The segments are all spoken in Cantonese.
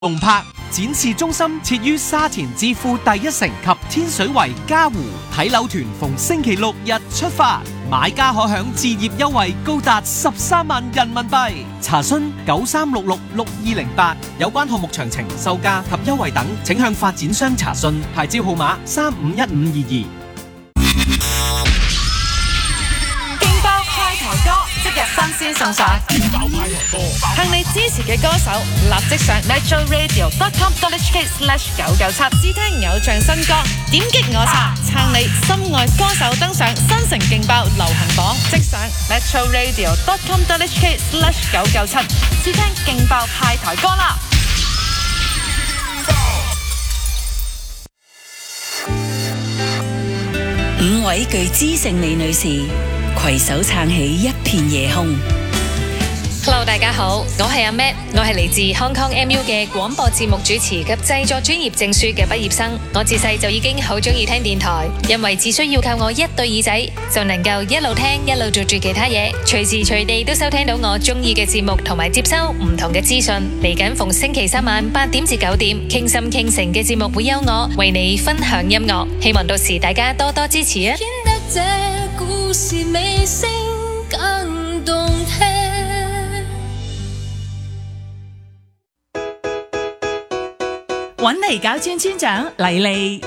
龍柏展示中心設於沙田置富第一城及天水圍嘉湖，睇樓團逢星期六日出發，買家可享置業優惠高達13萬人民幣。查詢93666208，有關項目詳情、售價及優惠等，請向發展商查詢。牌照號碼351522。 勁爆派台歌，即日新鮮送上。向你支持嘅歌手，立即上 metroradio.com.hk/997 試聽偶像新歌，點擊我查，撐你心愛歌手登上新城勁爆流行榜，即上 metroradio.com.hk/997 試聽勁爆派台歌啦 ！5位巨資勝利女士攜手撐起一片夜空。 Hello， 大家好，我係阿 Matt， 我係嚟自 Hong Kong MU 嘅廣播節目主持及製作專業證書嘅畢業生。我自細就已經好中意聽電台，因為只需要靠我一對耳仔，就能夠一路聽一路做住其他嘢，隨時隨地都收聽到我中意嘅節目，同埋接收唔同嘅資訊。嚟緊逢星期三晚8點至9點，傾心傾城嘅節目會有我為你分享音樂，希望到時大家多多支持啊！ 見得這故事尾聲更動聽。 搵嚟搞村村長麗麗，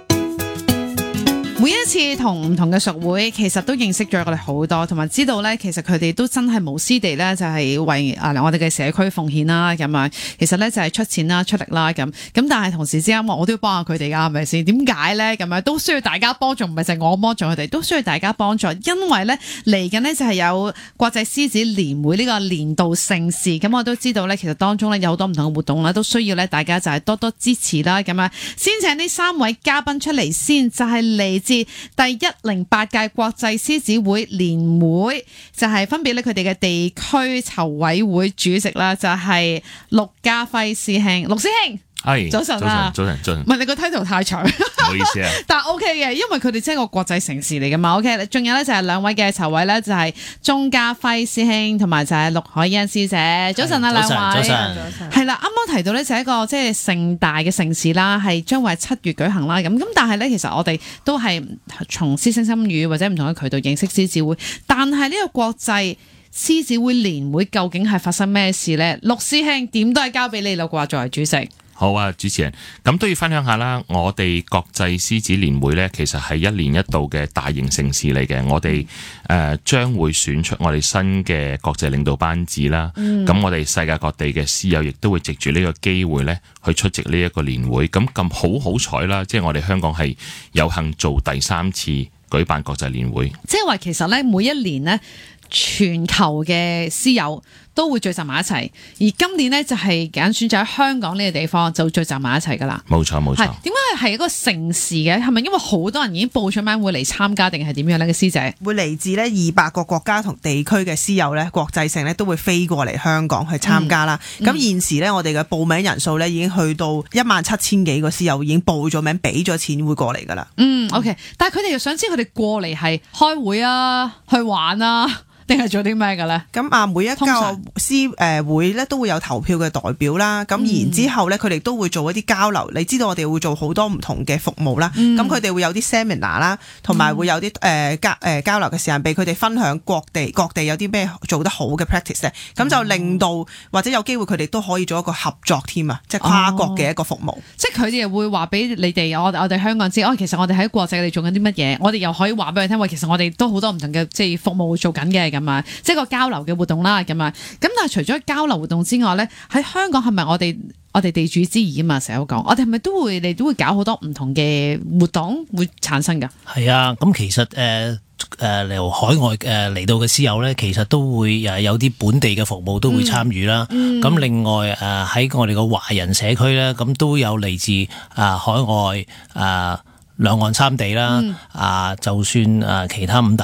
每一次同唔同嘅屬會，其實都認識咗我哋好多，同埋知道咧，其實佢哋都真係無私地咧，就係為我哋嘅社區奉獻啦，咁樣其實咧就係出錢啦、出力啦，咁但係同時之間我都要幫下佢哋噶，係咪先？點解咧？咁樣都需要大家幫助，唔係淨係我幫助佢哋，都需要大家幫助，因為咧嚟緊呢，就係有國際獅子年會呢個年度盛事，咁我都知道咧，其實當中咧有好多唔同嘅活動啦，都需要咧大家就係多多支持啦，咁樣先請呢3位嘉賓出嚟先，就係嚟自第108屆國際獅子會年會，就係分別咧佢哋嘅地區籌委會主席啦，就係陸家輝師兄，陸師兄。係早晨啊，早晨。唔係你個 title 太長，唔好意思啊。 但係 OK 嘅，因為佢哋真係個國際城市嚟噶嘛。OK， 仲有咧就係2位嘅籌委咧，就係鍾家輝師兄同埋就係陸海欣師姐。早晨啊，2位。早晨。係啦，啱啱提到咧就係一個即係盛大嘅盛事啦，係將會7月舉行啦。咁但係咧，其實我哋都係從師聲心語或者唔同嘅渠道認識獅子會，但係呢個國際獅子會年會究竟係發生咩事咧？陸師兄點都係交俾你啦啩，作為主席。 好啊，主持人，咁都要分享下啦。我哋國際獅子年會呢，其實係1年1度嘅大型盛事嚟嘅。我哋將會選出我哋新嘅國際領導班子啦。咁我哋世界各地嘅獅友亦都會藉住呢個機會呢去出席呢一個年會。咁好彩啦，即係我哋香港係有幸做第3次舉辦國際年會。 即係話其實呢，每一年呢，全球嘅獅友都會聚集埋一齊，而今年呢，就係揀選咗喺香港呢個地方就聚集埋一齊噶啦。 冇錯。點解係一個盛事嘅？係咪因為好多人已經報咗名會嚟參加，定係點樣呢？嘅師姐會嚟自呢200個國家同地區嘅獅友呢，國際性呢都會飛過嚟香港去參加啦。咁現時呢，我哋嘅報名人數呢已經去到17000幾個獅友已經報咗名，俾咗錢會過嚟噶啦。 OK， 但係佢哋又想知佢哋過嚟係開會啊，去玩啊，定係做啲咩嘅咧？ 咁每一個獅會咧都會有投票嘅代表啦。咁然之後咧，佢哋都會做一啲交流。你知道我哋會做好多唔同嘅服務啦。咁佢哋會有啲 seminar 啦，同埋會有啲交流嘅時間俾佢哋分享各地有啲咩做得好嘅 practice 咧。咁就令到或者有機會佢哋都可以做一個合作添啊，即係跨國嘅一個服務。 即係佢哋會話俾你哋我哋香港知，其實我哋喺國際你做緊啲乜嘢，我哋又可以話俾佢聽，其實我哋都好多唔同嘅即係服務做緊嘅咁啊，即係個交流嘅活動啦咁啊。咁但係除咗交流活動之外咧，喺香港係咪我哋地主之誼啊嘛？成日都講，我哋係咪都會搞好多唔同嘅活動會產生㗎？ 係啊，咁其實由海外嚟到嘅獅友咧，其實都會有啲本地嘅服務都會參與啦。咁另外喺我哋個華人社區咧，咁都有嚟自海外兩岸3地啦。就算其他5大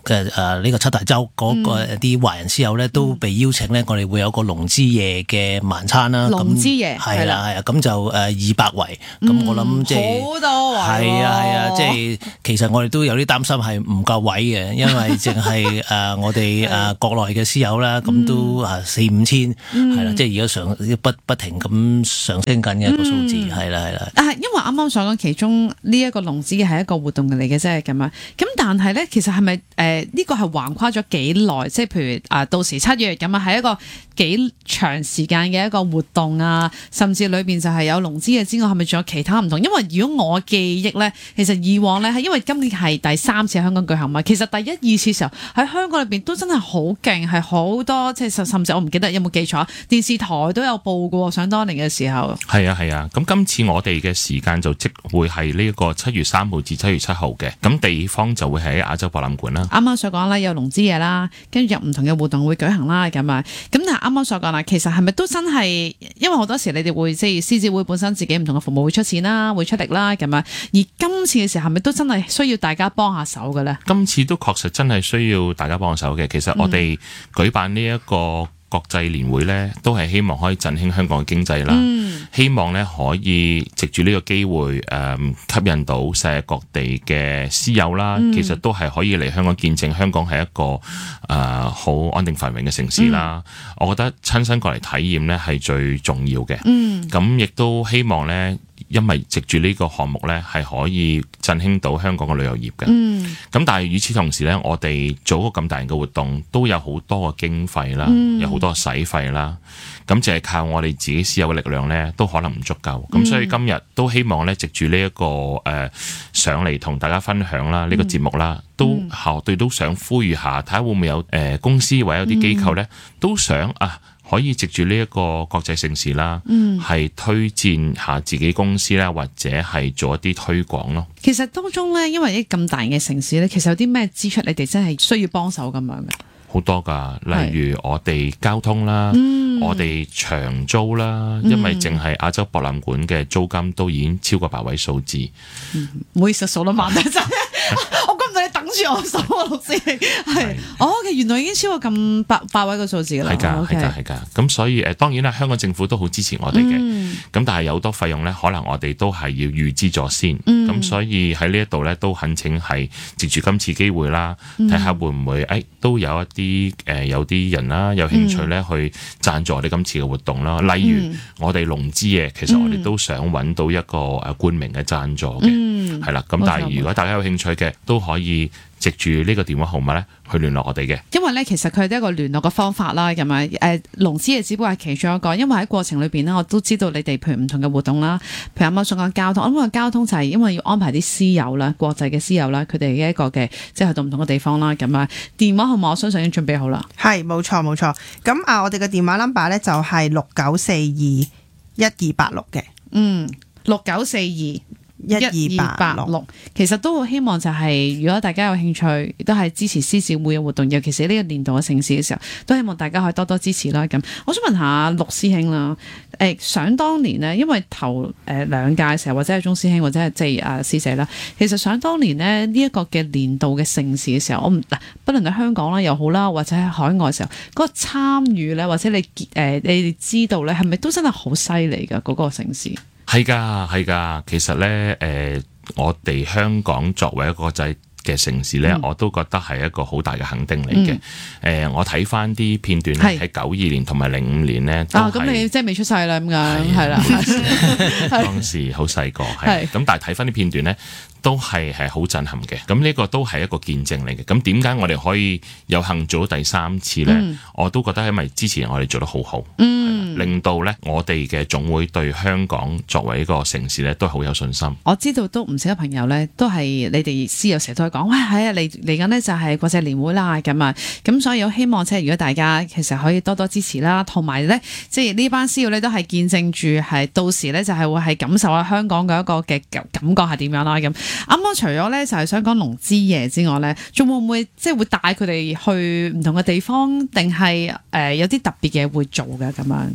呢個七大洲嗰個啲華人師友咧都被邀請咧，我哋會有個龍之夜嘅晚餐啦。 龍之夜係啦，咁就200圍，咁我諗即係好多圍。 係啊，即係其實我哋都有啲擔心係唔夠位嘅，因為淨係我哋國內嘅師友啦，咁都4-5千係啦，即係而家不停咁上升緊嘅個數字，係啦。 但係因為啱啱所講其中呢一個龍之夜係一個活動嚟嘅啫，咁樣咁但係咧，其實係咪呢個係橫跨咗幾耐？即係譬如到時7月咁啊，係一個幾長時間嘅一個活動啊，甚至裏邊就係有龍之夜之外，係咪仲有其他唔同？因為如果我記憶咧，其實以往咧係因為今年係第3次喺香港舉行嘛，其實第1、2次時候喺香港裏邊都真係好勁，係好多即係甚至我唔記得有冇記錯，電視台都有報過，想當年嘅時候。 係啊，咁今次我哋嘅時間就即會係呢個7月3號至7月7號嘅，咁地方就會喺亞洲博覽館啦。 啱啱所講啦，有龍之夜啦，跟住有唔同嘅活動會舉行啦，咁啊，咁但係啱啱所講啦，其實係咪都真係，因為好多時你哋會即係獅子會本身自己唔同嘅服務會出錢啦，會出力啦，咁啊，而今次嘅時候係咪都真係需要大家幫下手嘅咧？ 今次都確實真係需要大家幫手嘅。其實我哋舉辦呢一個國際年會呢，都係希望可以振興香港嘅經濟啦。希望呢可以藉住呢個機會吸引到世界各地嘅師友啦。其實都係可以嚟香港見證香港係一個好安定繁榮嘅城市啦。我覺得親身過嚟體驗呢係最重要嘅。咁亦都希望呢，因為藉住呢個項目呢，係可以振興到香港嘅旅遊業嘅。咁但係與此同時呢，我哋做個咁大型嘅活動，都有好多嘅經費啦，有好多嘅使費啦。咁淨係靠我哋自己師友嘅力量呢，都可能唔足夠。咁所以今日都希望呢，藉住呢一個上嚟同大家分享啦，呢個節目啦，都校隊都想呼籲下，睇下會唔會有公司或者有啲機構呢，都想可以藉住呢一個國際盛事啦，係推薦下自己公司啦，或者係做一啲推廣咯。 其實當中咧，因為啲咁大型嘅城市咧，其實有啲咩支出你哋真係需要幫手咁樣嘅？ 好多㗎，例如我哋交通啦，我哋長租啦，因為淨係亞洲博覽館嘅租金都已經超過8位數字。 唔好意思，數得慢得真係，我估唔到你等住我數啊，老師係。其實原來已經超過咁八位個數字㗎啦。 係㗎。咁所以當然啦，香港政府都好支持我哋嘅。咁但係有好多費用咧，可能我哋都係要預資咗先。咁所以喺呢一度咧，都懇請係藉住今次機會啦，睇下會唔會都有一啲有啲人啦有興趣咧去贊助我哋今次嘅活動啦。例如我哋龍之夜，其實我哋都想揾到一個冠名嘅贊助嘅，係啦。咁但係如果大家有興趣嘅，都可以藉住呢個電話號碼咧去聯絡我哋嘅。因為咧，其實佢係一個聯絡嘅方法啦，咁樣龍之夜只不過係其中一個，因為喺過程裏邊呢，我都知道你哋譬如唔同嘅活動啦，譬如啱啱所講交通，我諗個交通就係因為要安排啲師友啦，國際嘅師友啦，佢哋嘅一個嘅即係去到唔同嘅地方啦，咁啊電話號碼我相信已經準備好啦。 係冇錯。咁我哋嘅電話 number 咧就係69421286嘅。69421286， 其實都好希望就係如果大家有興趣，都係支持獅子會嘅活動，尤其是呢個年度嘅盛事嘅時候，都希望大家可以多多支持啦。咁，我想問下陸師兄啦，想當年呢，因為頭2屆嘅時候，或者係鐘師兄，或者係即係師姐啦，其實想當年呢，呢一個嘅年度嘅盛事嘅時候，我不論喺香港啦又好啦，或者喺海外嘅時候，嗰個參與咧，或者你哋知道咧，係咪都真係好犀利㗎嗰個盛事？ 係㗎，其實咧我哋香港作為一個國際嘅城市咧，我都覺得係一個好大嘅肯定嚟嘅。我睇翻啲片段咧，喺92年同埋05年咧， 咁你即係未出世啦咁樣，係啦， 當時好細個，係咁，但係睇翻啲片段咧，都係好震撼嘅。咁呢個都係一個見證嚟嘅。咁點解我哋可以有幸做到第3次咧？我都覺得因為之前我哋做得好好。令到咧，我哋嘅總會對香港作為一個城市咧，都好有信心。我知道都唔少嘅朋友咧，都係你哋師友成日都係講，喂，係啊，嚟緊呢就係國際年會啦，咁啊，咁所以我希望即係如果大家其實可以多多支持啦，同埋咧，即係呢班師友咧都係見證住係到時咧就係會係感受下香港嘅一個嘅感覺係點樣啦。咁啱啱除咗咧就係想講龍之夜之外咧，仲會唔會即係會帶佢哋去唔同嘅地方，定係有啲特別嘅會做嘅咁樣？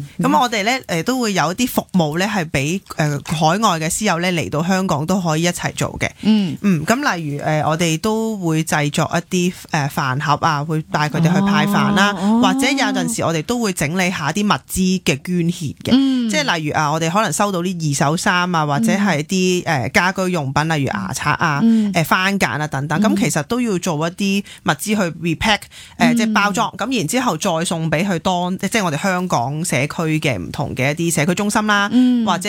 咁我哋咧都會有一啲服務咧係俾海外嘅師友咧嚟到香港都可以一齊做嘅。咁例如我哋都會製作一啲飯盒啊，會帶佢哋去派飯啦，或者有陣時我哋都會整理下啲物資嘅捐獻嘅。即係例如我哋可能收到啲二手衫啊，或者係啲家居用品，例如牙刷啊、番梘啊等等。咁其實都要做一啲物資去 repack，即係包裝。咁然之後再送俾佢即係我哋香港社區嘅唔同嘅一啲社區中心啦，或者